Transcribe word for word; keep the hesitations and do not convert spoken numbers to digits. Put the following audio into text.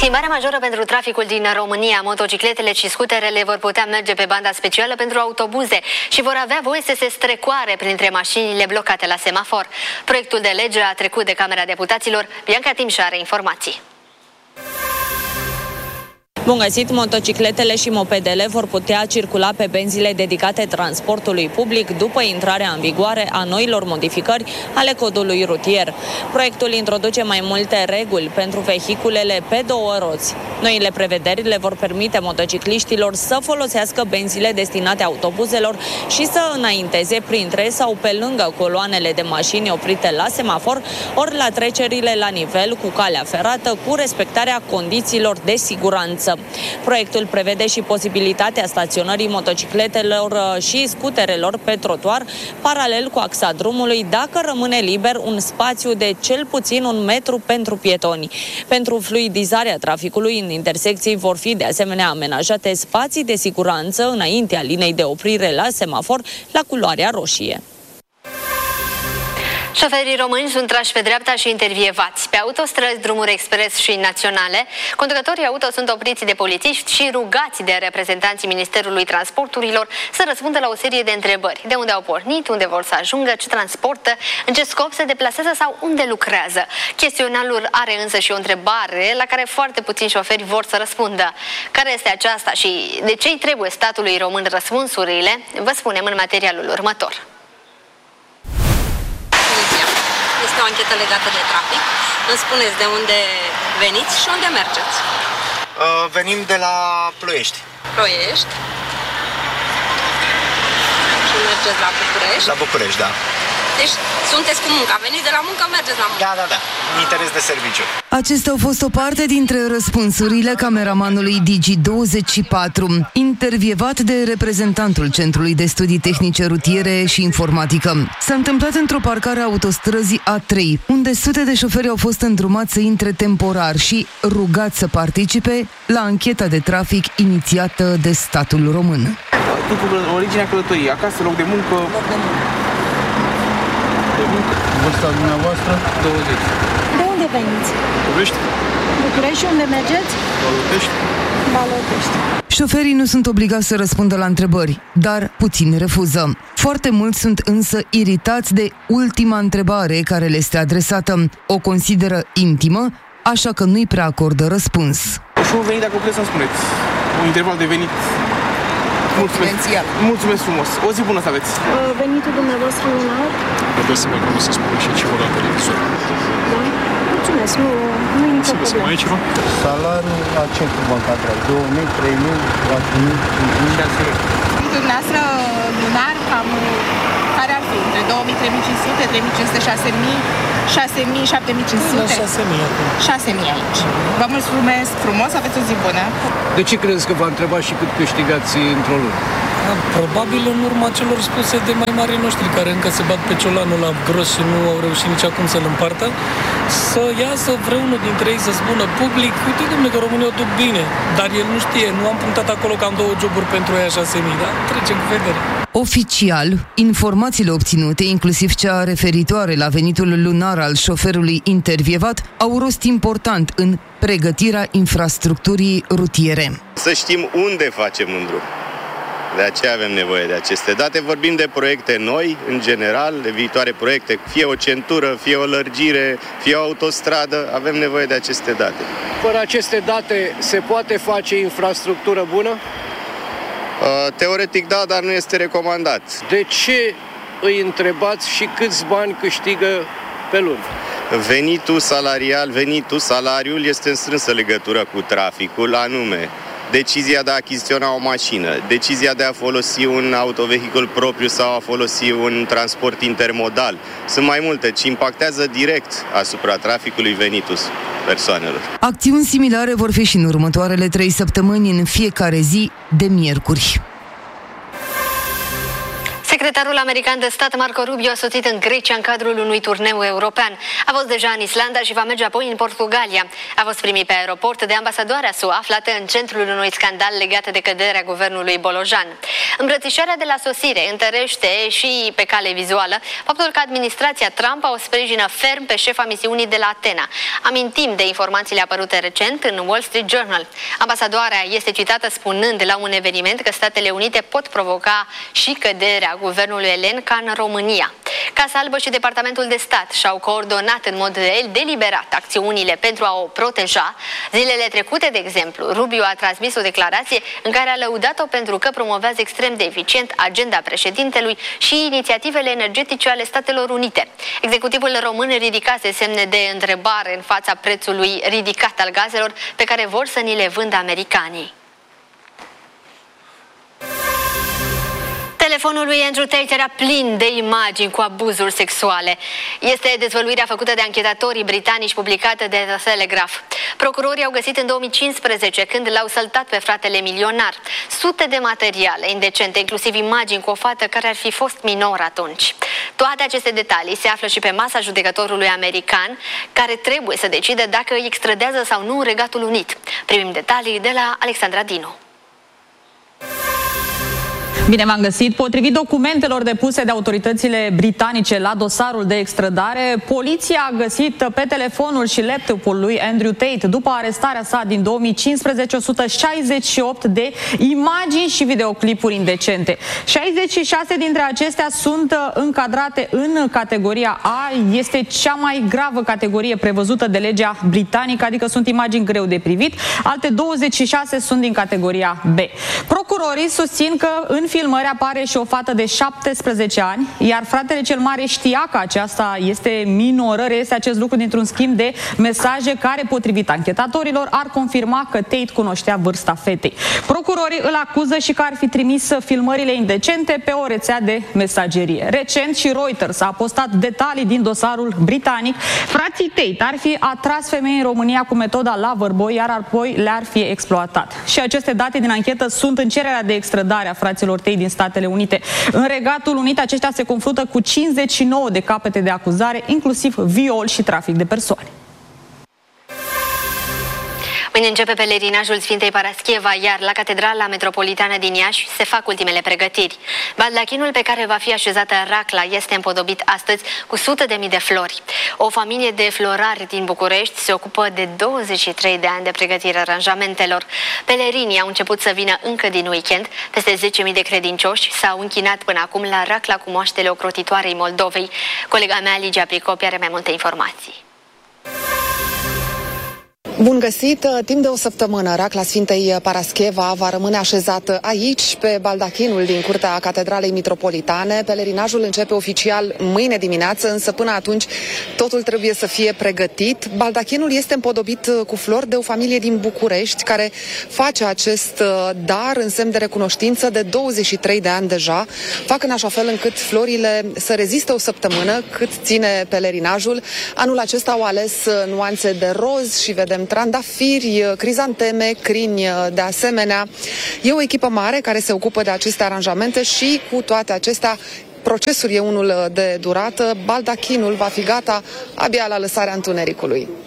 Schimbarea majoră pentru traficul din România. Motocicletele și scuterele vor putea merge pe banda specială pentru autobuze și vor avea voie să se strecoare printre mașinile blocate la semafor. Proiectul de lege a trecut de Camera Deputaților. Bianca Timșa are informații. Bun găsit, motocicletele și mopedele vor putea circula pe benzile dedicate transportului public după intrarea în vigoare a noilor modificări ale codului rutier. Proiectul introduce mai multe reguli pentru vehiculele pe două roți. Noile prevederi le vor permite motocicliștilor să folosească benzile destinate autobuzelor și să înainteze printre sau pe lângă coloanele de mașini oprite la semafor, ori la trecerile la nivel cu calea ferată, cu respectarea condițiilor de siguranță. Proiectul prevede și posibilitatea staționării motocicletelor și scuterelor pe trotuar, paralel cu axa drumului, dacă rămâne liber un spațiu de cel puțin un metru pentru pietoni. Pentru fluidizarea traficului în intersecții vor fi de asemenea amenajate spații de siguranță înaintea linei de oprire la semafor, la culoarea roșie. Șoferii români sunt trași pe dreapta și intervievați. Pe autostrăzi, drumuri expres și naționale, conducătorii auto sunt opriți de polițiști și rugați de reprezentanții Ministerului Transporturilor să răspundă la o serie de întrebări. De unde au pornit, unde vor să ajungă, ce transportă, în ce scop se deplasează sau unde lucrează. Chestionarul are însă și o întrebare la care foarte puțini șoferi vor să răspundă. Care este aceasta și de ce îi trebuie statului român răspunsurile? Vă spunem în materialul următor. Este o anchetă legată de trafic. Îmi spuneți de unde veniți și unde mergeți? Uh, venim de la Ploiești. Ploiești. Și mergeți la București? La București, da. Deci sunteți cu munca, veniți de la muncă, mergeți la muncă. Da, da, da, în interes de serviciu. Acestea au fost o parte dintre răspunsurile cameramanului Digi douăzeci și patru, intervievat de reprezentantul Centrului de Studii Tehnice Rutiere și Informatică. S-a întâmplat într-o parcare a autostrăzii A trei, unde sute de șoferi au fost îndrumați să intre temporar și rugați să participe la ancheta de trafic inițiată de statul român. Timpul, originea călătoriei, acasă, loc de muncă. Loc de muncă. Vârsta dumneavoastră? douăzeci. De unde veniți? București. București și unde mergeți? Balotești. Balotești. Șoferii nu sunt obligați să răspundă la întrebări, dar puțini refuză. Foarte mulți sunt însă iritați de ultima întrebare care le este adresată. O consideră intimă, așa că nu-i prea acordă răspuns. Și un venit, dacă puteți să-mi spuneți. Un interval de venit. Mulțumesc. Mulțumesc frumos. O zi bună să aveți. Venitul dumneavoastră lunar? Puteți să mă cum să spun și ceva la televizor. Da? Mulțumesc. Nu, nu e nicio problemă. Mai e ceva? Salariul la centru bancar, două mii, trei mii, patru mii, cinci mii, șase mii. Dumneavoastră lunar, cam care ar fi? Între două mii, trei mii cinci sute, trei mii cinci sute, șase mii, șase mii, șapte mii cinci sute? șase mii acum. șase mii aici. Vă mulțumesc frumos, aveți o zi bună. De ce credeți că v-a întrebat și cât câștigați într-o lună? Probabil în urma celor spuse de mai mari noștri, care încă se bat pe ciolanul la gros și nu au reușit nici acum să-l împartă, să iasă vreunul dintre ei să spună public: uite, dom'le, că România o duc bine, dar el nu știe, nu am punctat acolo că am două joburi pentru aia șase mii, da? Trecem cu vedere. Oficial, informațiile obținute, inclusiv cea referitoare la venitul lunar al șoferului intervievat, au rost important în pregătirea infrastructurii rutiere. Să știm unde facem un drum. De aceea avem nevoie de aceste date. Vorbim de proiecte noi, în general, de viitoare proiecte, fie o centură, fie o lărgire, fie o autostradă, avem nevoie de aceste date. Fără aceste date se poate face infrastructură bună? Teoretic da, dar nu este recomandat. De ce îi întrebați și câți bani câștigă pe lună? Venitul salarial, venitul, salariul este în strânsă legătură cu traficul, anume decizia de a achiziționa o mașină, decizia de a folosi un autovehicul propriu sau a folosi un transport intermodal. Sunt mai multe, ci impactează direct asupra traficului venitul persoanelor. Acțiuni similare vor fi și în următoarele trei săptămâni, în fiecare zi de miercuri. Secretarul Secretarul american de stat Marco Rubio a sosit în Grecia în cadrul unui turneu european. A fost deja în Islanda și va merge apoi în Portugalia. A fost primit pe aeroport de ambasadoarea S U A, aflată în centrul unui scandal legat de căderea guvernului Bolojan. Îmbrățișarea de la sosire întărește și pe cale vizuală faptul că administrația Trump o sprijină ferm pe șefa misiunii de la Atena. Amintim de informațiile apărute recent în Wall Street Journal. Ambasadoarea este citată spunând la un eveniment că Statele Unite pot provoca și căderea guvernului elen ca în România. Casa Albă și Departamentul de Stat și-au coordonat în mod deliberat acțiunile pentru a o proteja. Zilele trecute, de exemplu, Rubio a transmis o declarație în care a lăudat-o pentru că promovează extrem de eficient agenda președintelui și inițiativele energetice ale Statelor Unite. Executivul român ridicase semne de întrebare în fața prețului ridicat al gazelor pe care vor să ni le vândă americanii. Telefonul lui Andrew Tate era plin de imagini cu abuzuri sexuale. Este dezvăluirea făcută de anchetatorii britanici publicată de The Telegraph. Procurorii au găsit în două mii cincisprezece, când l-au săltat pe fratele milionar, sute de materiale indecente, inclusiv imagini cu o fată care ar fi fost minor atunci. Toate aceste detalii se află și pe masa judecătorului american, care trebuie să decide dacă îi extradează sau nu în Regatul Unit. Primim detalii de la Alexandra Dinu. Bine v-am găsit! Potrivit documentelor depuse de autoritățile britanice la dosarul de extradare, poliția a găsit pe telefonul și laptopul lui Andrew Tate, după arestarea sa din două mii cincisprezece, o sută șaizeci și opt de imagini și videoclipuri indecente. șaizeci și șase dintre acestea sunt încadrate în categoria A, este cea mai gravă categorie prevăzută de legea britanică, adică sunt imagini greu de privit. Alte douăzeci și șase sunt din categoria B. Procurorii susțin că în filmări apare și o fată de șaptesprezece ani, iar fratele cel mare știa că aceasta este minoră. Reiese acest lucru dintr-un schimb de mesaje care, potrivit anchetatorilor, ar confirma că Tate cunoștea vârsta fetei. Procurorii îl acuză și că ar fi trimis filmările indecente pe o rețea de mesagerie. Recent și Reuters a postat detalii din dosarul britanic. Frații Tate ar fi atras femei în România cu metoda Loverboy, iar apoi le-ar fi exploatat. Și aceste date din anchetă sunt în cererea de extradare a fraților Tate din Statele Unite. În Regatul Unit, aceștia se confruntă cu cincizeci și nouă de capete de acuzare, inclusiv viol și trafic de persoane. Mâine începe pelerinajul Sfintei Parascheva, iar la Catedrala Metropolitană din Iași se fac ultimele pregătiri. Baldachinul pe care va fi așezată racla este împodobit astăzi cu sute de mii de flori. O familie de florari din București se ocupă de douăzeci și trei de ani de pregătire aranjamentelor. Pelerinii au început să vină încă din weekend. Peste zece mii de credincioși s-au închinat până acum la racla cu moaștele ocrotitoarei Moldovei. Colega mea, Ligia Pricopi, are mai multe informații. Bun găsit! Timp de o săptămână, racla Sfintei Parascheva va rămâne așezată aici, pe baldachinul din curtea Catedralei Metropolitane. Pelerinajul începe oficial mâine dimineață, însă până atunci totul trebuie să fie pregătit. Baldachinul este împodobit cu flori de o familie din București, care face acest dar în semn de recunoștință de douăzeci și trei de ani deja. Fac în așa fel încât florile să reziste o săptămână cât ține pelerinajul. Anul acesta au ales nuanțe de roz și vedem trandafiri, crizanteme, crini de asemenea. E o echipă mare care se ocupă de aceste aranjamente și cu toate acestea procesul e unul de durată. Baldachinul va fi gata abia la lăsarea întunericului.